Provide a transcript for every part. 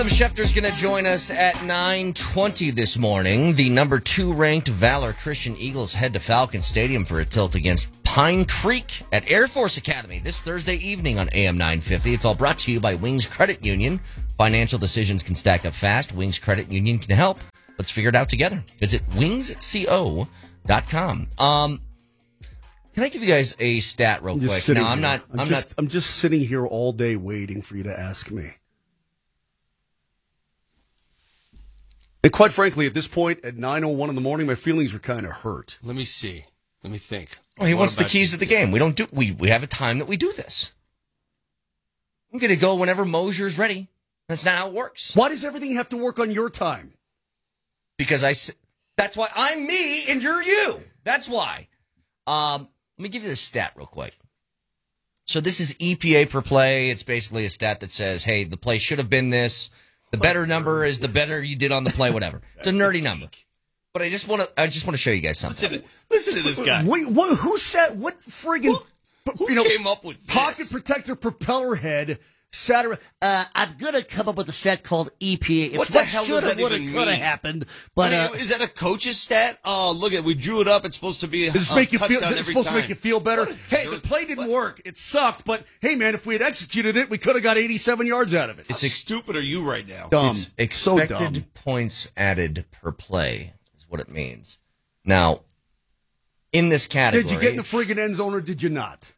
Adam Schefter's going to join us at 9:20 this morning. The number 2 ranked Valor Christian Eagles head to Falcon Stadium for a tilt against Pine Creek at Air Force Academy this Thursday evening on AM 950. It's all brought to you by Wings Credit Union. Financial decisions can stack up fast. Wings Credit Union can help. Let's figure it out together. Visit wingsco.com. Can I give you guys a stat real quick? No, I'm just sitting here all day waiting for you to ask me. And quite frankly, at this point, at 9:01 in the morning, my feelings are kind of hurt. Let me see. Let me think. Well, he wants the keys to the game. We have a time that we do this. I'm going to go whenever Mosier's ready. That's not how it works. Why does everything have to work on your time? Because that's why I'm me and you're you. That's why. Let me give you the stat real quick. So this is EPA per play. It's basically a stat that says, hey, the play should have been this. The better number is the better you did on the play, whatever. It's a nerdy number. But I just want to show you guys something. Listen to this guy. Wait, who said, what friggin', who came up with this? Pocket protector propeller head Saturday. I'm going to come up with a stat called EPA. It's what the hell does that even mean? Could have happened. But, is that a coach's stat? Oh, look we drew it up. It's supposed to be a touchdown every time. It's supposed to make you feel better? Hey, the play didn't work. It sucked. But, hey, man, if we had executed it, we could have got 87 yards out of it. How stupid are you right now? Dumb. It's expected points added per play is what it means. Now, in this category... Did you get in the friggin' end zone or did you not?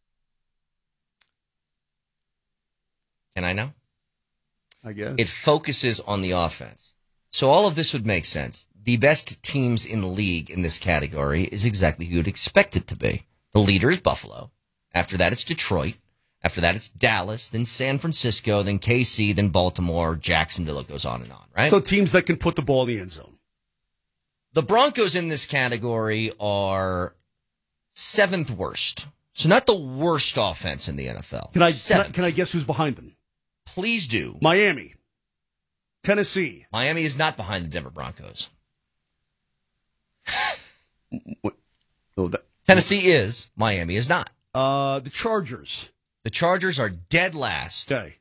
Can I know? I guess. It focuses on the offense. So all of this would make sense. The best teams in the league in this category is exactly who you'd expect it to be. The leader is Buffalo. After that, it's Detroit. After that, it's Dallas, then San Francisco, then KC, then Baltimore, Jacksonville. It goes on and on, right? So teams that can put the ball in the end zone. The Broncos in this category are 7th worst. So not the worst offense in the NFL. Can I guess who's behind them? Please do. Miami. Tennessee. Miami is not behind the Denver Broncos. Tennessee is. Miami is not. The Chargers. The Chargers are dead last. Okay.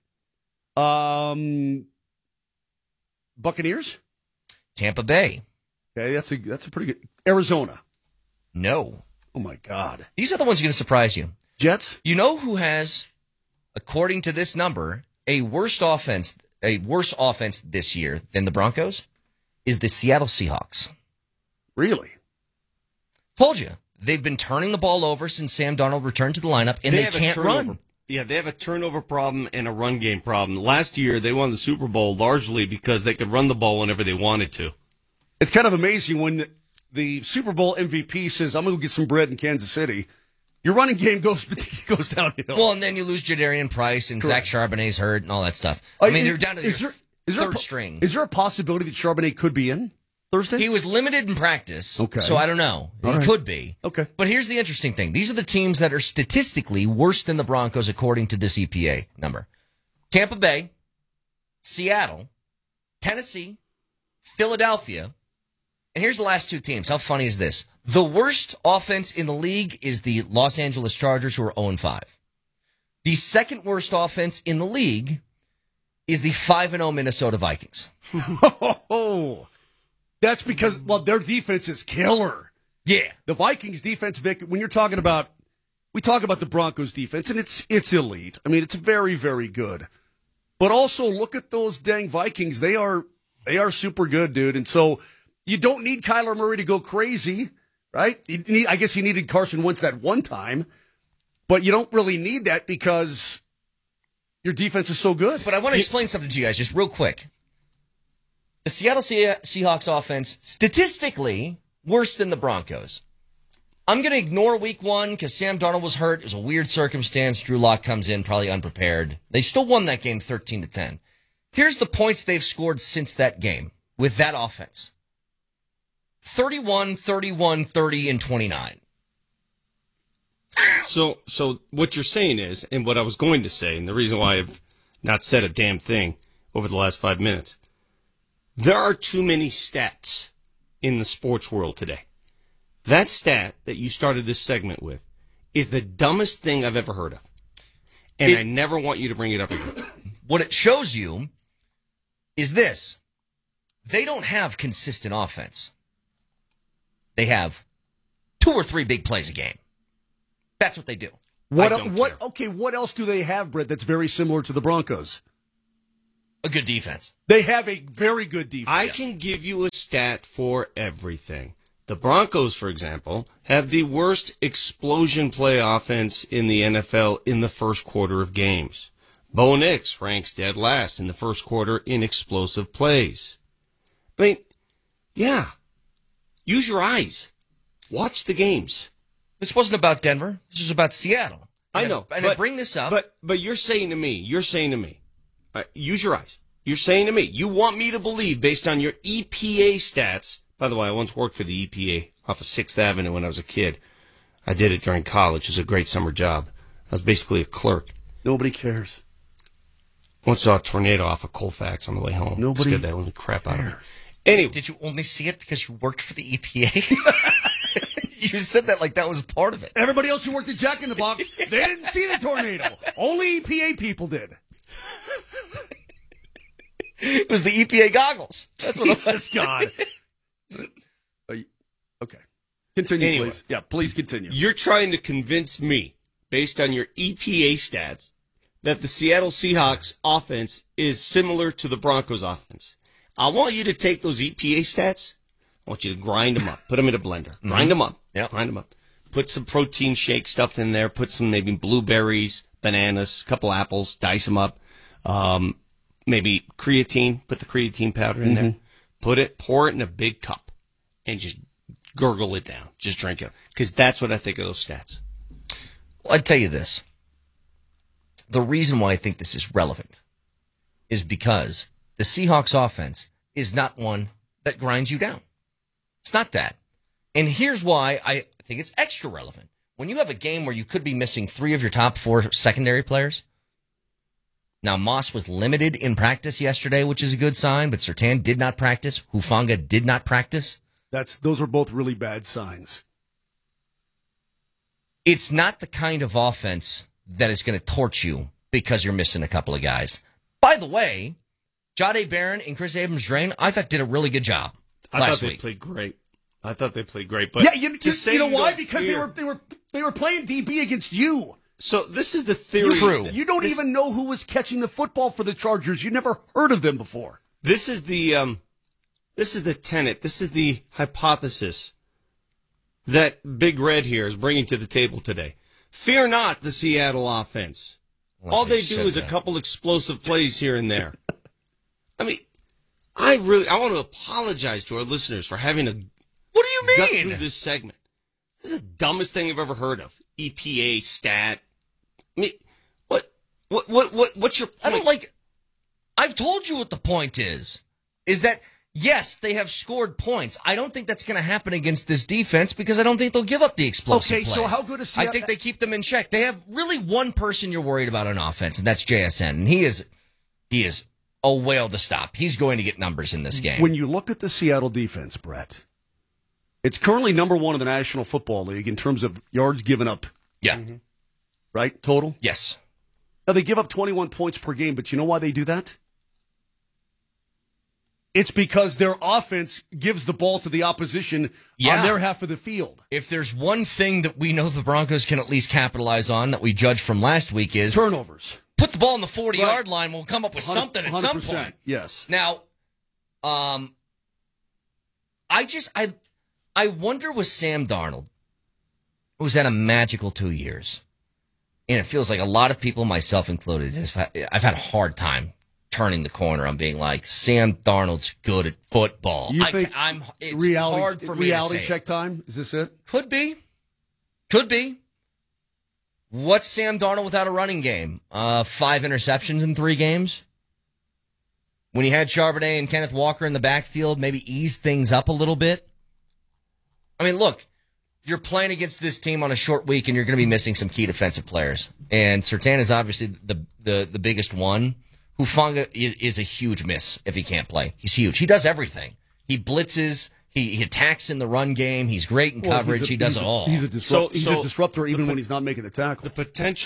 Buccaneers? Tampa Bay. Okay, that's a pretty good. Arizona. No. Oh, my God. These are the ones going to surprise you. Jets? You know who has, according to this number, a worse offense this year than the Broncos? Is the Seattle Seahawks. Really? Told you. They've been turning the ball over since Sam Darnold returned to the lineup, and they can't run. Yeah, they have a turnover problem and a run game problem. Last year, they won the Super Bowl largely because they could run the ball whenever they wanted to. It's kind of amazing when the Super Bowl MVP says, I'm going to go get some bread in Kansas City. Your running game goes downhill. Well, and then you lose Jadarian Price and Zach Charbonnet's hurt and all that stuff. I mean, they're down to their third string. Is there a possibility that Charbonnet could be in Thursday? He was limited in practice, okay. So I don't know. He could be. Okay. But here's the interesting thing. These are the teams that are statistically worse than the Broncos according to this EPA number. Tampa Bay, Seattle, Tennessee, Philadelphia, and here's the last 2 teams. How funny is this? The worst offense in the league is the Los Angeles Chargers, who are 0-5. The second worst offense in the league is the 5-0 Minnesota Vikings. Oh, that's because, their defense is killer. Yeah. The Vikings defense, Vic, when you're talking about, we talk about the Broncos defense, and it's elite. I mean, it's very, very good. But also, look at those dang Vikings. They are super good, dude. And so you don't need Kyler Murray to go crazy, right? I guess he needed Carson Wentz that one time, but you don't really need that because your defense is so good. But I want to explain something to you guys just real quick. The Seattle Seahawks offense, statistically, worse than the Broncos. I'm going to ignore week 1 because Sam Darnold was hurt. It was a weird circumstance. Drew Lock comes in probably unprepared. They still won that game 13-10. Here's the points they've scored since that game with that offense. 31, 31, 30, and 29. So what you're saying is, and what I was going to say, and the reason why I've not said a damn thing over the last 5 minutes, there are too many stats in the sports world today. That stat that you started this segment with is the dumbest thing I've ever heard of. And I never want you to bring it up again. What it shows you is this. They don't have consistent offense. They have 2 or 3 big plays a game. That's what they do. What else do they have, Brett, that's very similar to the Broncos? A good defense. They have a very good defense. I can give you a stat for everything. The Broncos, for example, have the worst explosion play offense in the NFL in the first quarter of games. Bo Nix ranks dead last in the first quarter in explosive plays. I mean, yeah, use your eyes. Watch the games. This wasn't about Denver. This was about Seattle. I know. And I bring this up. But you're saying to me, use your eyes. You're saying to me, you want me to believe based on your EPA stats. By the way, I once worked for the EPA off of 6th Avenue when I was a kid. I did it during college. It was a great summer job. I was basically a clerk. Nobody cares. Once saw a tornado off of Colfax on the way home. Nobody scared that little crap out of me. cares. Anyway, Did you only see it because you worked for the EPA? You said that like that was part of it. Everybody else who worked at Jack in the Box, they didn't see the tornado. Only EPA people did. It was the EPA goggles. That's what it was. God. Okay. Continue, Anyway. please. Yeah, please continue. you're trying to convince me, based on your EPA stats, that the Seattle Seahawks offense is similar to the Broncos offense. I want you to take those EPA stats. I want you to grind them up. Put them in a blender. Grind them up. Yep. Grind them up. Put some protein shake stuff in there. Put some maybe blueberries, bananas, a couple apples. Dice them up. Maybe creatine. Put the creatine powder in there. Pour it in a big cup, and just gurgle it down. Just drink it. Because that's what I think of those stats. Well, I'd tell you this. The reason why I think this is relevant is because the Seahawks offense is not one that grinds you down. It's not that. And here's why I think it's extra relevant. When you have a game where you could be missing 3 of your top 4 secondary players. Now, Moss was limited in practice yesterday, which is a good sign, but Surtain did not practice. Hufanga did not practice. Those are both really bad signs. It's not the kind of offense that is going to torch you because you're missing a couple of guys. By the way, Jahdae Barron and Chris Abrams-Drain, I thought did a really good job last week. They played great. I thought they played great. But Yeah, you know why? don't Because fear- they were playing DB against you. So this is the theory. True. You don't even know who was catching the football for the Chargers. You never heard of them before. This is the tenet. This is the hypothesis that Big Red here is bringing to the table today. Fear not the Seattle offense. Well, All they he do is a said that. couple explosive plays here and there. I mean, I want to apologize to our listeners for having to What do you gut mean? through this segment. This is the dumbest thing I've ever heard of. EPA stat. I mean, what's your point? I don't like. I've told you what the point is. Is that yes, they have scored points. I don't think that's going to happen against this defense because I don't think they'll give up the explosive Okay, so plays. how good is I Seattle? think they keep them in check. They have really one person you're worried about on offense, and that's JSN. And he is a whale to stop. He's going to get numbers in this game. When you look at the Seattle defense, Brett, it's currently number 1 in the National Football League in terms of yards given up, Yeah. right? Total? Yes. Now, they give up 21 points per game, but you know why they do that? It's because their offense gives the ball to the opposition Yeah. on their half of the field. If there's one thing that we know the Broncos can at least capitalize on that we judged from last week is Turnovers. put the ball on the 40-yard line. We'll come up with something at some 100%, point. Yes. Now, I wonder with Sam Darnold, who's had a magical 2 years, and it feels like a lot of people, myself included, I've had a hard time turning the corner on being like, Sam Darnold's good at football. You think it's hard for me to reality say. check time? Is this it? Could be. What's Sam Darnold without a running game? 5 interceptions in 3 games? When he had Charbonnet and Kenneth Walker in the backfield, maybe ease things up a little bit? I mean, look, you're playing against this team on a short week, and you're going to be missing some key defensive players. And Surtain is obviously the biggest one. Hufanga is a huge miss if he can't play. He's huge. He does everything. He blitzes. He attacks in the run game. He's great in coverage. He does it all. He's a disruptor even when he's not making the tackle. The potential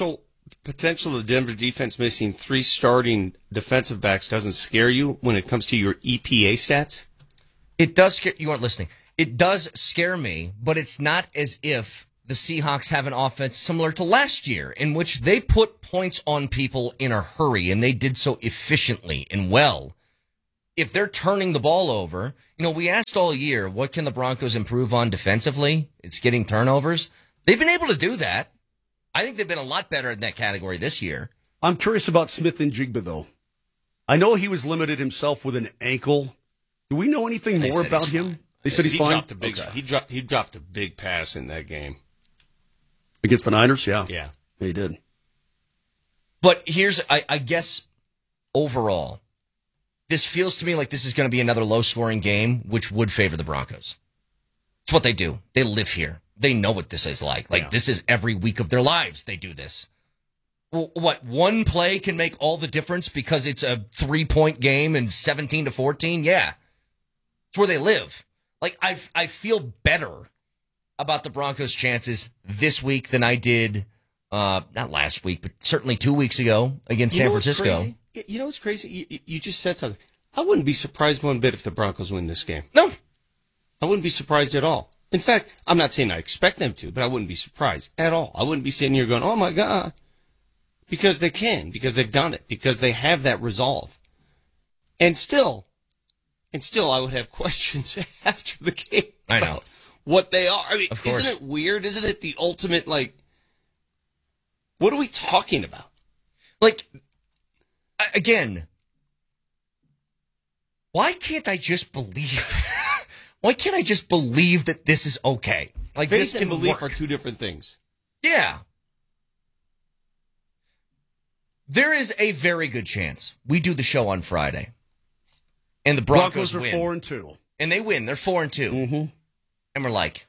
potential of the Denver defense missing 3 starting defensive backs doesn't scare you when it comes to your EPA stats? It does scare you. Aren't listening. It does scare me, but it's not as if the Seahawks have an offense similar to last year, in which they put points on people in a hurry, and they did so efficiently and well. If they're turning the ball over, we asked all year, what can the Broncos improve on defensively? It's getting turnovers. They've been able to do that. I think they've been a lot better in that category this year. I'm curious about Smith and Jigba, though. I know he was limited himself with an ankle. Do we know anything more about him? They said he's fine? He dropped a big pass in that game. Against the Niners? Yeah. Yeah. He did. But here's, I guess, overall, this feels to me like this is going to be another low-scoring game, which would favor the Broncos. It's what they do. They live here. They know what this is like. This is every week of their lives they do this. Well, what, one play can make all the difference because it's a 3-point game and 17-14? Yeah. It's where they live. I feel better about the Broncos' chances this week than I did, not last week, but certainly 2 weeks ago against San Francisco. Crazy? You know what's crazy? You just said something. I wouldn't be surprised one bit if the Broncos win this game. No. I wouldn't be surprised at all. In fact, I'm not saying I expect them to, but I wouldn't be surprised at all. I wouldn't be sitting here going, oh, my God. Because they can, because they've done it, because they have that resolve. And still, I would have questions after the game I know. about what they are. I mean, of course. Isn't it weird? Isn't it the ultimate, what are we talking about? Again, why can't I just believe? Why can't I just believe that this is okay? Faith this and can belief work. are two different things. Yeah. There is a very good chance we do the show on Friday, and the Broncos are win. 4-2. And they win. They're 4-2. Mm-hmm. And we're like,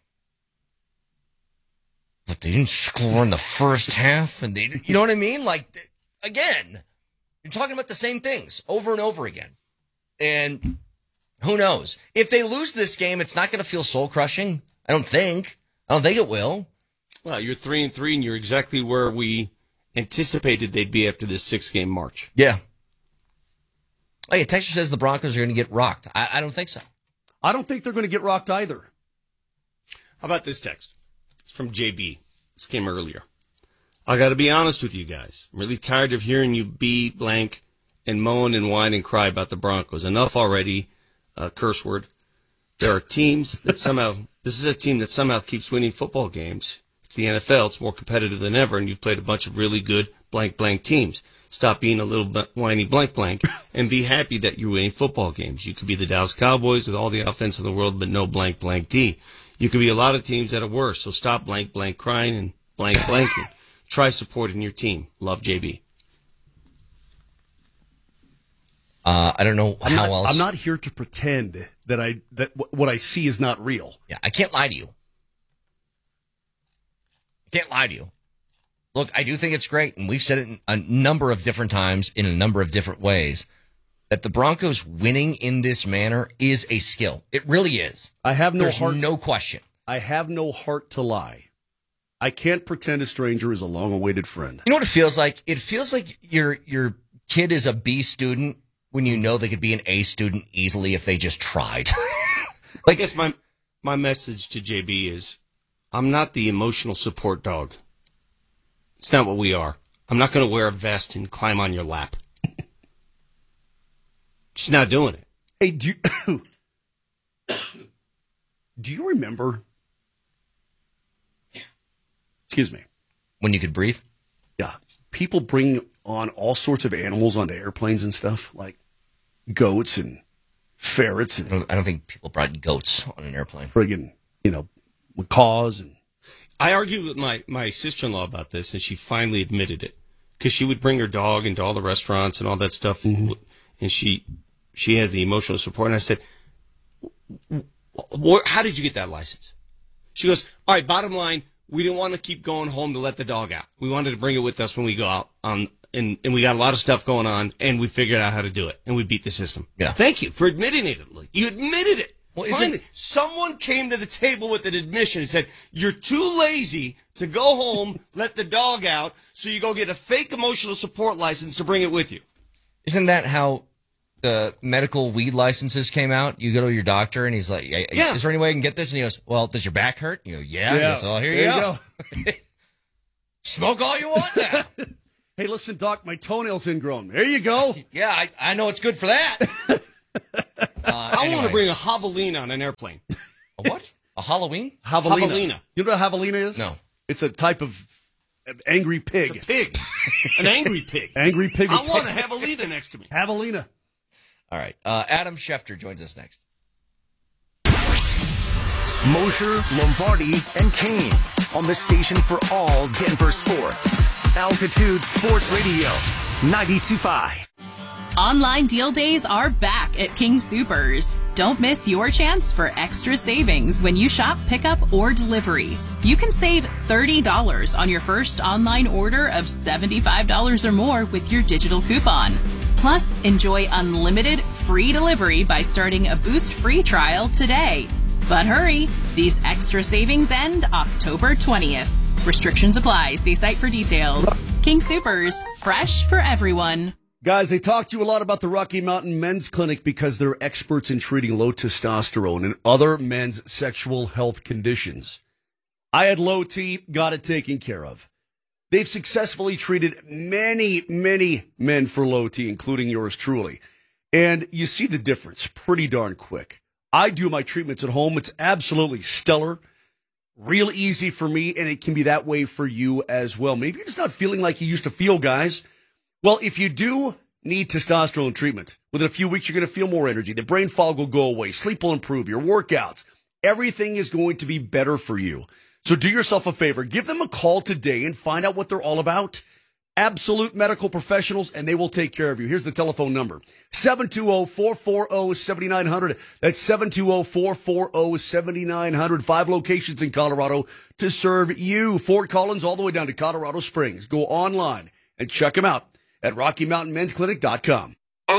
but they didn't score in the first half, and they, you know what I mean? Again, you're talking about the same things over and over again. And who knows? If they lose this game, it's not going to feel soul-crushing. I don't think it will. Well, you're 3-3, and you're exactly where we anticipated they'd be after this 6-game march. Yeah. Hey, a texture says the Broncos are going to get rocked. I don't think so. I don't think they're going to get rocked either. How about this text? It's from JB. This came earlier. I got to be honest with you guys. I'm really tired of hearing you be blank and moan and whine and cry about the Broncos. Enough already. Curse word. There are teams that somehow, this is a team that somehow keeps winning football games. It's the NFL. It's more competitive than ever, and you've played a bunch of really good blank blank teams. Stop being a little whiny blank blank and be happy that you're winning football games. You could be the Dallas Cowboys with all the offense in the world, but no blank blank D. You could be a lot of teams that are worse, so stop blank blank crying and blank blanking. Try supporting your team. Love, JB. I don't know how else. I'm not here to pretend that what I see is not real. Yeah, I can't lie to you. Look, I do think it's great, and we've said it a number of different times in a number of different ways, that the Broncos winning in this manner is a skill. It really is. There's no question. I have no heart to lie. I can't pretend a stranger is a long-awaited friend. You know what it feels like? It feels like your kid is a B student when you know they could be an A student easily if they just tried. I guess my message to JB is, I'm not the emotional support dog. It's not what we are. I'm not going to wear a vest and climb on your lap. Just not doing it. Hey, do you remember? Excuse me. When you could breathe? Yeah. People bring on all sorts of animals onto airplanes and stuff, like goats and ferrets. And I don't think people brought goats on an airplane. Friggin', macaws. And I argued with my sister-in-law about this, and she finally admitted it. Because she would bring her dog into all the restaurants and all that stuff, and she has the emotional support. And I said, how did you get that license? She goes, all right, bottom line, we didn't want to keep going home to let the dog out. We wanted to bring it with us when we go out, and we got a lot of stuff going on, and we figured out how to do it, and we beat the system. Yeah. Thank you for admitting it. You admitted it. Well, finally, someone came to the table with an admission and said, you're too lazy to go home, let the dog out, so you go get a fake emotional support license to bring it with you. Isn't that how the medical weed licenses came out? You go to your doctor and he's like, is there any way I can get this? And he goes, well, does your back hurt? You go, yeah. He goes, oh, here you go. Smoke all you want now. Hey, listen, Doc, my toenail's ingrown. There you go. Yeah, I know it's good for that. I want to bring a javelina on an airplane. A what? A Halloween? Javelina. You know what a javelina is? No. It's a type of angry pig. It's a pig. An angry pig. Angry pig. I want a javelina next to me. Javelina. All right. Adam Schefter joins us next. Mosher, Lombardi, and Kane on the station for all Denver sports. Altitude Sports Radio, 92.5. Online deal days are back at King Soopers. Don't miss your chance for extra savings when you shop pickup or delivery. You can save $30 on your first online order of $75 or more with your digital coupon. Plus, enjoy unlimited free delivery by starting a Boost free trial today. But hurry, these extra savings end October 20th. Restrictions apply. See site for details. King Soopers, fresh for everyone. Guys, they talk to you a lot about the Rocky Mountain Men's Clinic because they're experts in treating low testosterone and other men's sexual health conditions. I had low T, got it taken care of. They've successfully treated many, many men for low T, including yours truly. And you see the difference pretty darn quick. I do my treatments at home. It's absolutely stellar, real easy for me, and it can be that way for you as well. Maybe you're just not feeling like you used to feel, guys. Well, if you do need testosterone treatment, within a few weeks, you're going to feel more energy. The brain fog will go away. Sleep will improve. Your workouts, everything is going to be better for you. So do yourself a favor. Give them a call today and find out what they're all about. Absolute medical professionals, and they will take care of you. Here's the telephone number, 720-440-7900. That's 720-440-7900. 5 locations in Colorado to serve you. Fort Collins all the way down to Colorado Springs. Go online and check them out at RockyMountainMen'sClinic.com.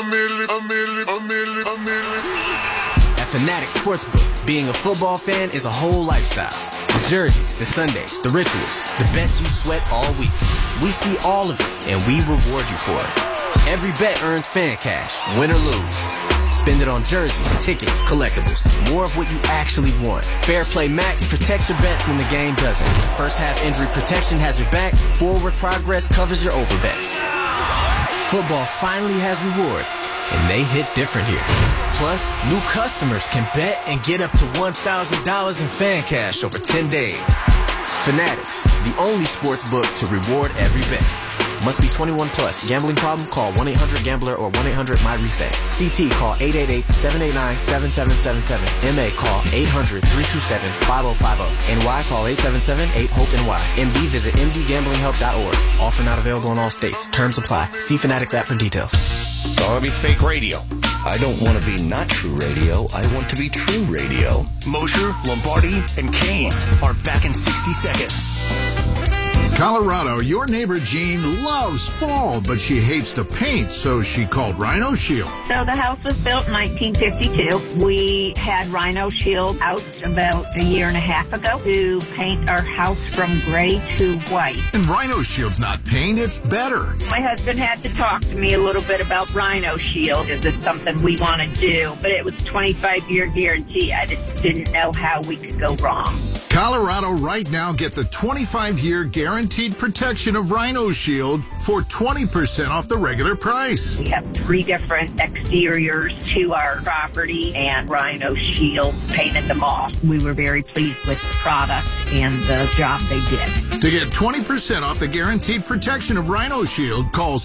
At Fanatics Sportsbook, being a football fan is a whole lifestyle. The jerseys, the Sundays, the rituals, the bets you sweat all week. We see all of it, and we reward you for it. Every bet earns fan cash, win or lose. Spend it on jerseys, tickets, collectibles. More of what you actually want. Fair Play Max protects your bets when the game doesn't. First half injury protection has your back. Forward progress covers your over bets. Football finally has rewards, and they hit different here. Plus, new customers can bet and get up to $1,000 in fan cash over 10 days. Fanatics, the only sports book to reward every bet. Must be 21 plus. Gambling problem? Call 1-800-GAMBLER or 1-800-MY-RESET. CT, call 888-789-7777. MA, call 800-327-5050. NY, call 877-8-HOPE-NY. MD, visit mdgamblinghelp.org. Offer not available in all states. Terms apply. See Fanatics app for details. Don't want to be fake radio. I don't want to be not true radio. I want to be true radio. Mosher, Lombardi, and Kane are back in 60 seconds. Colorado, your neighbor Jean loves fall, but she hates to paint, so she called Rhino Shield. So the house was built in 1952. We had Rhino Shield out about a year and a half ago to paint our house from gray to white. And Rhino Shield's not paint, it's better. My husband had to talk to me a little bit about Rhino Shield. Is this something we want to do? But it was 25-year guarantee. I just didn't know how we could go wrong. Colorado, right now, get the 25-year guaranteed protection of Rhino Shield for 20% off the regular price. We have 3 different exteriors to our property, and Rhino Shield painted them all. We were very pleased with the product and the job they did. To get 20% off the guaranteed protection of Rhino Shield, call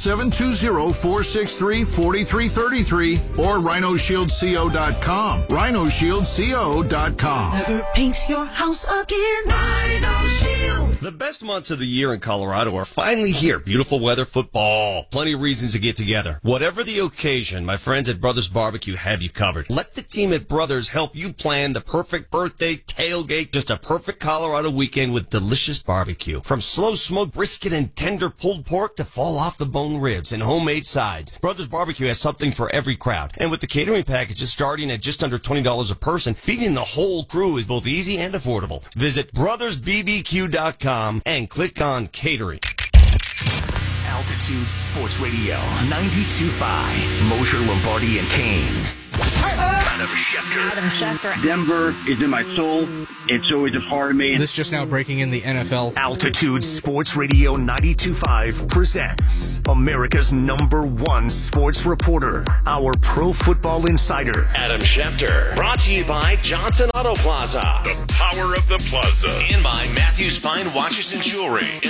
720-463-4333 or RhinoShieldCO.com. RhinoShieldCO.com. Never paint your house again. Rhino Shield. The best months of the year in Colorado are finally here. Beautiful weather, football, plenty of reasons to get together. Whatever the occasion, my friends at Brothers Barbecue have you covered. Let the team at Brothers help you plan the perfect birthday, tailgate, just a perfect Colorado weekend with delicious barbecue. From slow smoked brisket and tender pulled pork to fall off the bone ribs and homemade sides, Brothers Barbecue has something for every crowd. And with the catering packages starting at just under $20 a person, feeding the whole crew is both easy and affordable. Visit brothersbbq.com altitude.com and click on catering. Altitude Sports Radio 92.5. Mosher, Lombardi, and Kane. Adam Schefter. Denver is in my soul. It's always a part of me. This just now breaking in the NFL. Altitude Sports Radio 92.5 presents America's #1 sports reporter, our pro football insider, Adam Schefter. Brought to you by Johnson Auto Plaza. The power of the plaza. And by Matthews Fine Watches and Jewelry.